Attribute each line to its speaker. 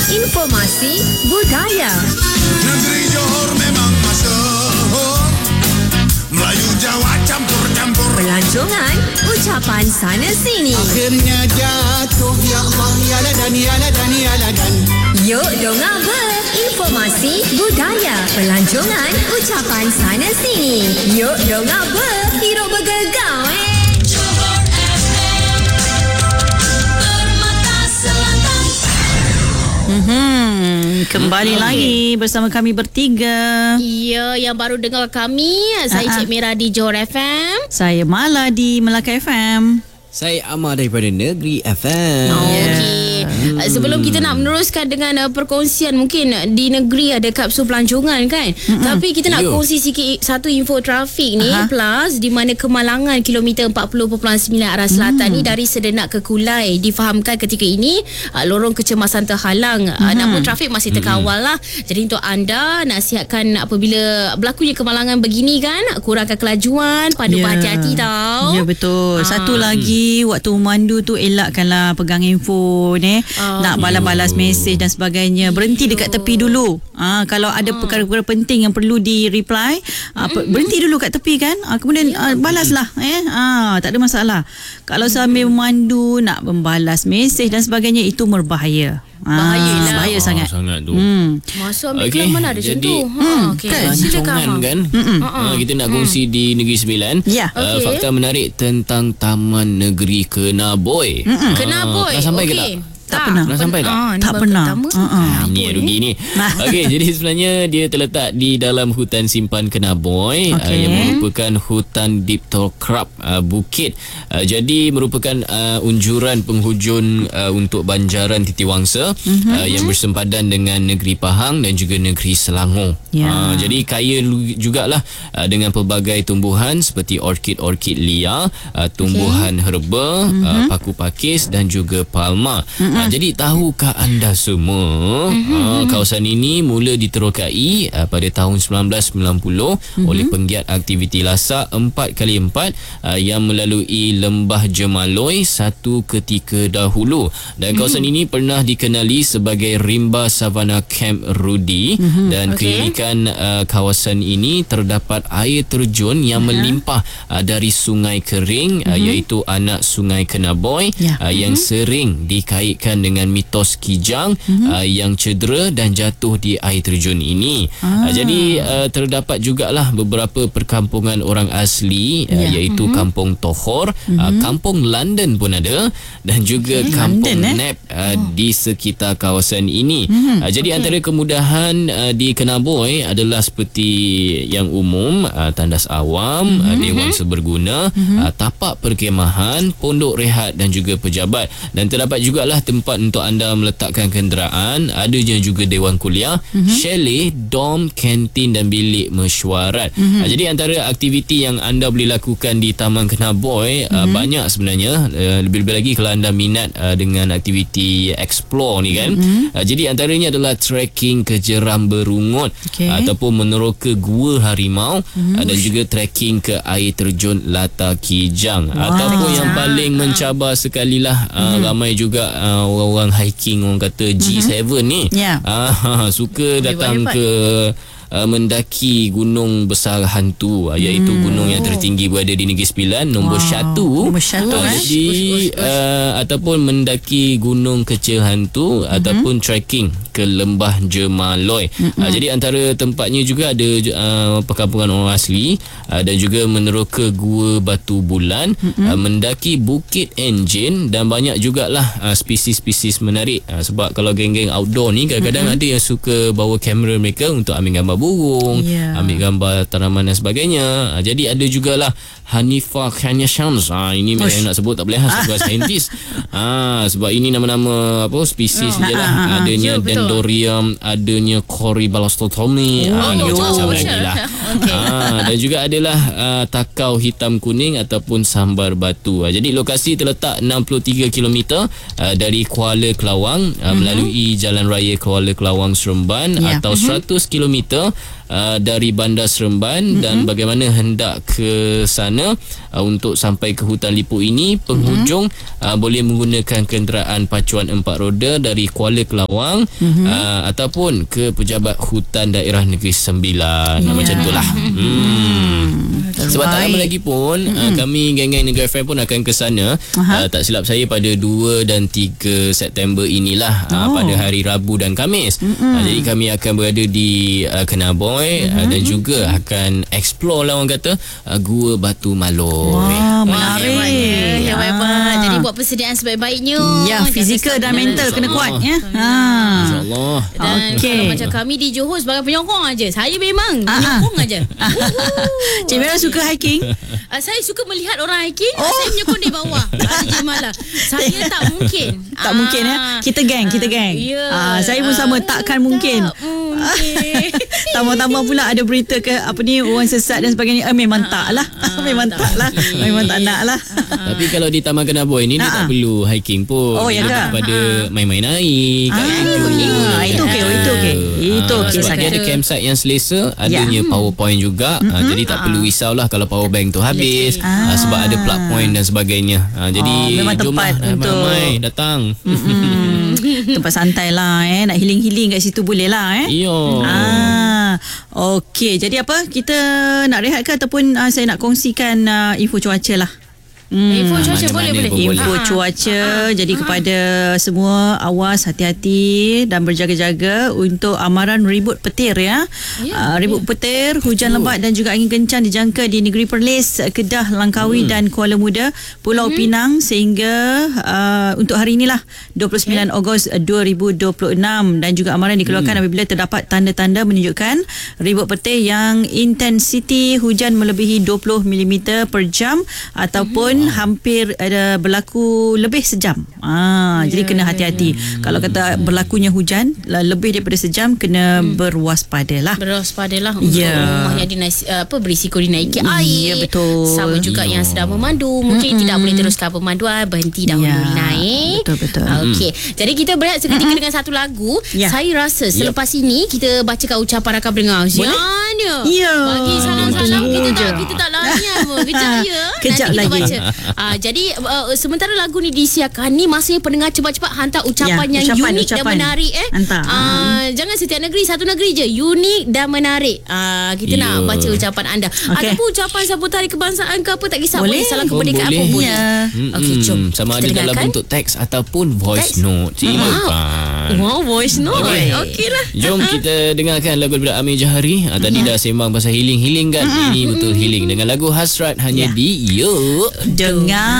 Speaker 1: Informasi budaya.
Speaker 2: Negeri Johor memang masyhur, Melayu Jawa campur-campur.
Speaker 1: Pelancongan, ucapan sana sini.
Speaker 2: Akhirnya jatuh, ya Allah, ya ladan, ya ladan, ya ladan.
Speaker 1: Yuk dengar ber. Informasi budaya. Pelancongan, ucapan sana sini. Yuk dengar ber. Hidup bergegar
Speaker 3: Johor FM, Permata Selatan.
Speaker 4: Kembali lagi bersama kami bertiga.
Speaker 5: Ya, yang baru dengar kami, saya Cik Mira di Johor FM.
Speaker 4: Saya Mala di Melaka FM.
Speaker 6: Saya Amar daripada Negeri FM.
Speaker 5: Okey. Sebelum kita nak meneruskan dengan perkongsian, mungkin di negeri ada kapsul pelancongan kan. Tapi kita nak kongsi sikit satu info trafik ni. Plus di mana kemalangan kilometer 40.9 arah selatan ni dari Sedenak ke Kulai difahamkan ketika ini lorong kecemasan terhalang. Namun trafik masih terkawal lah. Jadi untuk anda, nasihatkan apabila berlakunya kemalangan begini kan, kurangkan kelajuan, pandu berhati-hati tau.
Speaker 4: Ya, betul. Satu lagi, waktu memandu tu elakkanlah pegang handphone nak balas-balas mesej dan sebagainya. Berhenti dekat tepi dulu. Kalau ada perkara-perkara penting yang perlu di-reply, berhenti dulu kat tepi kan. Kemudian balaslah. Tak ada masalah. Kalau sambil memandu nak membalas mesej dan sebagainya, itu berbahaya. Bahaya sangat.
Speaker 6: Sangat tu.
Speaker 5: Masa ambil kelam mana ada macam tu.
Speaker 6: Pelancongan kan. Kita nak kongsi di Negeri Sembilan.
Speaker 4: Ya.
Speaker 6: Fakta menarik tentang Taman Negeri Kenaboy.
Speaker 5: Kenaboy.
Speaker 6: Dah sampai ke tak?
Speaker 4: Tak pernah.
Speaker 6: Dah sampai tak?
Speaker 4: Tak pernah.
Speaker 6: Ini rugi ni. Okey, jadi sebenarnya dia terletak di dalam hutan simpan Kenaboy yang merupakan hutan Dipterkrab bukit. Jadi merupakan unjuran penghujung untuk banjaran Titiwangsa yang bersempadan dengan negeri Pahang dan juga negeri Selangor. Jadi kaya jugalah dengan pelbagai tumbuhan seperti orkid-orkid liar, tumbuhan herba, paku pakis dan juga palma. Jadi tahukah anda semua kawasan ini mula diterokai pada tahun 1990 oleh penggiat aktiviti lasak 4x4 yang melalui Lembah Jemaloi satu ketika dahulu, dan kawasan ini pernah dikenali sebagai Rimba Savana Camp Rudy dan kelirikan kawasan ini terdapat air terjun yang melimpah dari sungai kering iaitu anak Sungai Kenaboy yang sering dikaitkan dengan mitos kijang yang cedera dan jatuh di air terjun ini. Jadi terdapat jugalah beberapa perkampungan orang asli iaitu Kampung Tohor, Kampung London pun ada, dan juga Kampung Nep di sekitar kawasan ini. Jadi antara kemudahan di Kenaboy adalah seperti yang umum, tandas awam, dewan seberguna, tapak perkemahan, pondok rehat dan juga pejabat, dan terdapat jugalah tempat untuk anda meletakkan kenderaan. Adanya juga dewan kuliah, chalet, dom, kantin dan bilik mesyuarat. Jadi antara aktiviti yang anda boleh lakukan di Taman Kenaboy banyak sebenarnya. Lebih-lebih lagi kalau anda minat dengan aktiviti explore ni kan. Jadi antaranya adalah trekking ke Jeram Berungut ataupun meneroka gua harimau, dan juga trekking ke air terjun Lata Kijang. Ataupun yang paling mencabar sekali lah, ramai juga orang hiking, orang kata G7 ni suka datang ke mendaki gunung besar hantu, iaitu gunung yang tertinggi berada di Negeri Sembilan, nombor 1. Jadi ataupun mendaki gunung kecil hantu ataupun trekking ke Lembah Jemaloi. Jadi antara tempatnya juga ada perkampungan orang asli, dan juga meneroka Gua Batu Bulan, mendaki Bukit Enjin, dan banyak jugalah spesies-spesies menarik. Sebab kalau geng-geng outdoor ni kadang-kadang ada yang suka bawa kamera mereka untuk ambil gambar burung, ambil gambar tanaman dan sebagainya. Jadi ada jugalah Hanifah Khanyashams. Ini memang nak sebut tak boleh sebab saintis. Sebab ini nama-nama apa spesies je lah. Adanya Dendrobium, adanya Coryballostomi, macam-macam lagi lah. Dan juga adalah takau hitam kuning ataupun sambar batu. Jadi lokasi terletak 63 km dari Kuala Kelawang melalui Jalan Raya Kuala Kelawang Seremban, atau 100 km dari Bandar Seremban dan bagaimana hendak ke sana untuk sampai ke hutan Liput ini, penghujung boleh menggunakan kenderaan pacuan 4 roda dari Kuala Kelawang ataupun ke pejabat hutan daerah Negeri Sembilan. Macam itulah. Sebab tak lama lagi pun kami geng-geng Negeri FM pun akan ke sana. Tak silap saya pada 2 dan 3 September inilah, pada hari Rabu dan Khamis. Jadi kami akan berada di Kenaboy dan juga akan explore lah orang kata Gua Batu Maloi.
Speaker 4: Wah, menarik.
Speaker 5: Hebat. Jadi buat persediaan sebaik-baiknya.
Speaker 4: Ya, fizikal dan mental kena kuat ya.
Speaker 6: InsyaAllah.
Speaker 5: Dan
Speaker 4: Okey.
Speaker 5: kalau macam kami di Johor sebagai penyokong aja. Saya memang penyokong aja.
Speaker 4: Cik Mira suka hiking?
Speaker 5: Saya suka melihat orang hiking. Saya menyokong di bawah. Ada malah. Saya tak mungkin.
Speaker 4: Tak mungkin ya. Kita geng.
Speaker 5: Ya.
Speaker 4: Saya pun sama, takkan mungkin.
Speaker 5: Mungkin.
Speaker 4: Tambah-tambah pula ada berita ke apa ni, orang sesat dan sebagainya. Memang tak lah. Memang tak lah. Memang tak nak lah.
Speaker 6: Tapi kalau di Taman Kenaboy ni dia tak perlu hiking pun.
Speaker 4: Oh, ya ke?
Speaker 6: Daripada main-main air kat situ.
Speaker 4: Itu okey. Itu okey.
Speaker 6: Sebab dia ada campsite yang selesa, adanya power point juga. Jadi tak perlu risaulah kalau power bank tu habis, sebab ada plug point dan sebagainya. Jadi
Speaker 4: memang
Speaker 6: jomlah
Speaker 4: tepat untuk
Speaker 6: ramai datang.
Speaker 4: tempat santai lah nak healing kat situ boleh lah
Speaker 6: Iyo.
Speaker 4: Okey, jadi apa, kita nak rehat ke ataupun saya nak kongsikan info cuaca lah.
Speaker 5: Info cuaca
Speaker 6: Mana-mana
Speaker 5: boleh.
Speaker 6: pun
Speaker 4: Info cuaca. Jadi kepada semua, awas, hati-hati dan berjaga-jaga untuk amaran ribut petir ya. Ribut petir, hujan lebat dan juga angin kencang dijangka di Negeri Perlis, Kedah, Langkawi dan Kuala Muda, Pulau Pinang sehingga untuk hari inilah 29 Ogos 2026, dan juga amaran dikeluarkan apabila terdapat tanda-tanda menunjukkan ribut petir yang intensiti hujan melebihi 20 mm per jam ataupun hampir ada berlaku lebih sejam. Jadi kena hati-hati. Kalau kata berlakunya hujan lebih daripada sejam, kena berwaspadalah.
Speaker 5: Berwaspadalah untuk
Speaker 4: Ya.
Speaker 5: rumah yang berisiko dinaiki air.
Speaker 4: Ya, betul.
Speaker 5: Sama juga yang sedang memandu, mungkin tidak boleh teruskan pemanduan, berhenti dahulu
Speaker 4: Ya,
Speaker 5: naik.
Speaker 4: betul.
Speaker 5: Okey. Jadi kita berehat seketika dengan satu lagu.
Speaker 4: Ya.
Speaker 5: Saya rasa selepas ini kita bacakan ucapan rakam pendengar. Sianya?
Speaker 4: Ya.
Speaker 5: Bagi salam-salam
Speaker 4: Tunggu
Speaker 5: kita tak layan pun. Kejap ya.
Speaker 4: Kejap
Speaker 5: Nanti kita
Speaker 4: lagi.
Speaker 5: baca. Jadi sementara lagu ni disiarkan, ni masanya pendengar cepat-cepat hantar ucapan yang unik dan menarik
Speaker 4: Hantar.
Speaker 5: Jangan setiap negeri, satu negeri je unik dan menarik. Kita nak baca ucapan anda. Ataupun ucapan sambutan hari kebangsaan ke apa, tak kisah. Boleh salam kemerdekaan pun boleh.
Speaker 4: Ya.
Speaker 5: Okey, jom.
Speaker 6: Sama ada
Speaker 5: kita
Speaker 6: dalam
Speaker 5: dengarkan.
Speaker 6: bentuk teks ataupun voice note. Silakan.
Speaker 5: Wow, voice note. Okey lah.
Speaker 6: Jom kita dengarkan lagu daripada Amir Jahari. Tadi dah sembang pasal healing kan. Ini betul healing dengan lagu Hasrat hanya di Yo.
Speaker 4: Dengar